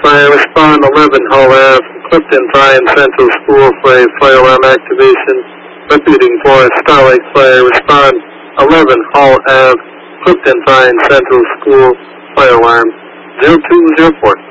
Fire, respond 11 Hull Ave, Clifton Bryan Central School for a fire alarm activation. Repeating for Starlight Fire, respond 11 Hull Ave, Clifton Bryan Central School, fire alarm 0204.